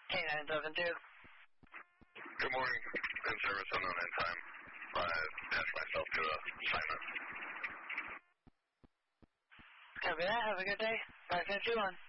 K972. Good morning. In service unknown end time. Attach myself to a assignment. Copy that. Have a good day. 551.